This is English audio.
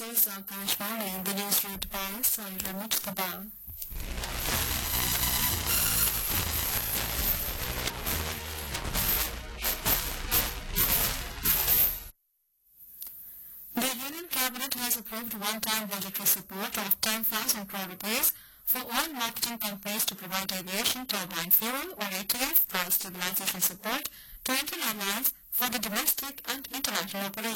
is Akashvani. The news read by Sandra Mujtaba. The Union Cabinet has approved one-time budgetary support of 10,000 crore rupees for all marketing companies to provide aviation turbine fuel or ATF price stabilization support to Indian Airlines for the domestic and international operations.